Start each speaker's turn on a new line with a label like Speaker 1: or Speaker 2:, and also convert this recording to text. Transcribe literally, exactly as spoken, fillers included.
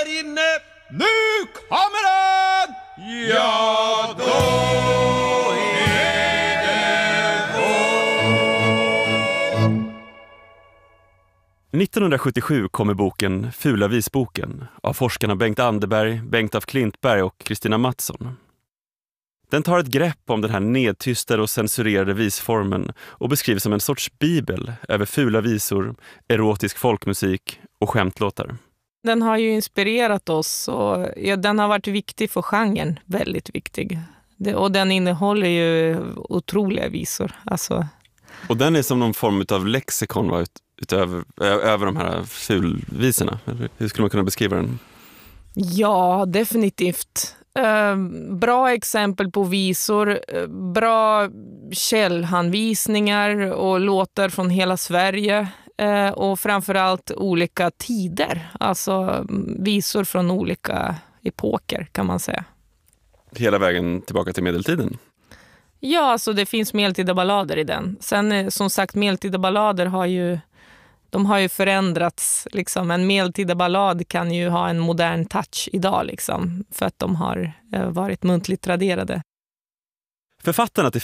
Speaker 1: där inne, nu kommer han! Ja, då är det vår.
Speaker 2: nittonhundrasjuttiosju kommer boken Fula visboken av forskarna Bengt Anderberg, Bengt af Klintberg och Kristina Mattsson. Den tar ett grepp om den här nedtystade och censurerade visformen och beskrivs som en sorts bibel över fula visor, erotisk folkmusik och skämtlåtar.
Speaker 3: Den har ju inspirerat oss och ja, den har varit viktig för genren, väldigt viktig. Det, och den innehåller ju otroliga visor. Alltså.
Speaker 2: Och den är som någon form av lexikon, va, ut, utöver över de här fulvisorna. Hur skulle man kunna beskriva den?
Speaker 3: Ja, definitivt. Uh, bra exempel på visor, uh, bra källhanvisningar och låtar från hela Sverige uh, och framförallt olika tider, alltså visor från olika epoker kan man säga.
Speaker 2: Hela vägen tillbaka till medeltiden?
Speaker 3: Ja, alltså det finns medeltida ballader i den. Sen som sagt, medeltida ballader har ju De har ju förändrats. Liksom. En medeltida ballad kan ju ha en modern touch idag liksom, för att de har varit muntligt traderade.
Speaker 2: Författarna till